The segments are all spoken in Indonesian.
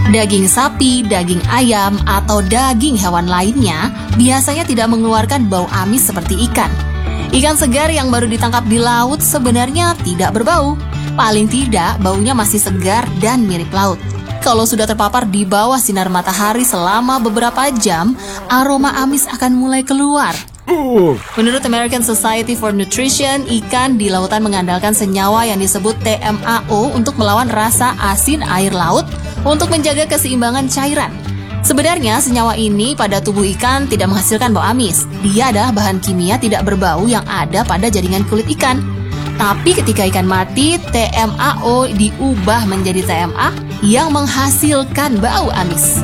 Daging sapi, daging ayam, atau daging hewan lainnya biasanya tidak mengeluarkan bau amis seperti ikan. Ikan segar yang baru ditangkap di laut sebenarnya tidak berbau. Paling tidak, baunya masih segar dan mirip laut. Kalau sudah terpapar di bawah sinar matahari selama beberapa jam, aroma amis akan mulai keluar. Menurut American Society for Nutrition, ikan di lautan mengandalkan senyawa yang disebut TMAO untuk melawan rasa asin air laut untuk menjaga keseimbangan cairan. Sebenarnya senyawa ini pada tubuh ikan tidak menghasilkan bau amis. Dia adalah bahan kimia tidak berbau yang ada pada jaringan kulit ikan. Tapi ketika ikan mati, TMAO diubah menjadi TMA yang menghasilkan bau amis.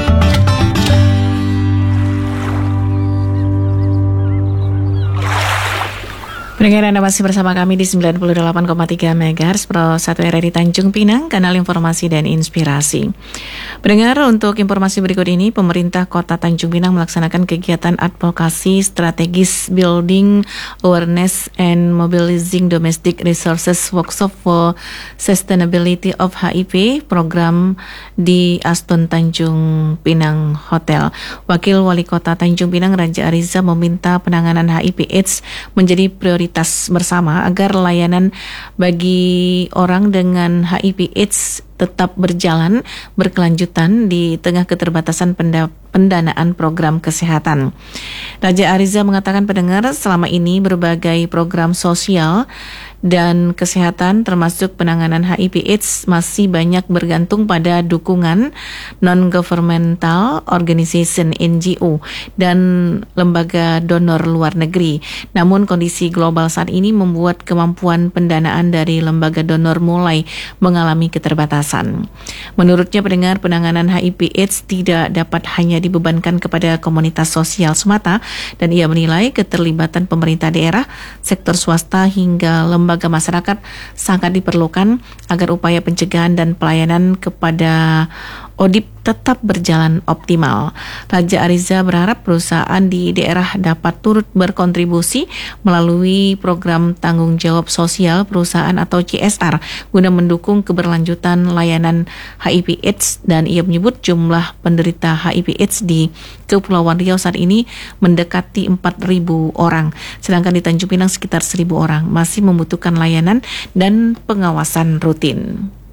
Pendengar, Anda masih bersama kami di 98,3 MHz Pro 1 RRI Tanjung Pinang, kanal informasi dan inspirasi. Pendengar, untuk informasi berikut ini, pemerintah Kota Tanjung Pinang melaksanakan kegiatan advokasi strategis Building Awareness and Mobilizing Domestic Resources Workshop for Sustainability of HIV program di Aston Tanjung Pinang Hotel. Wakil Wali Kota Tanjung Pinang Raja Ariza meminta penanganan HIV/AIDS menjadi prioritas bersama agar layanan bagi orang dengan HIV/AIDS tetap berjalan berkelanjutan di tengah keterbatasan pendanaan program kesehatan. Raja Ariza mengatakan, pendengar, selama ini berbagai program sosial dan kesehatan termasuk penanganan HIV/AIDS masih banyak bergantung pada dukungan non-governmental organization NGO dan lembaga donor luar negeri. Namun kondisi global saat ini membuat kemampuan pendanaan dari lembaga donor mulai mengalami keterbatasan. Menurutnya, pendengar, penanganan HIV/AIDS tidak dapat hanya dibebankan kepada komunitas sosial semata, dan ia menilai keterlibatan pemerintah daerah, sektor swasta hingga lembaga masyarakat sangat diperlukan agar upaya pencegahan dan pelayanan kepada ODIP tetap berjalan optimal. Raja Ariza berharap perusahaan di daerah dapat turut berkontribusi melalui program tanggung jawab sosial perusahaan atau CSR guna mendukung keberlanjutan layanan HIV/AIDS, dan ia menyebut jumlah penderita HIV/AIDS di Kepulauan Riau saat ini mendekati 4.000 orang, sedangkan di Tanjung Pinang sekitar 1.000 orang masih membutuhkan layanan dan pengawasan rutin.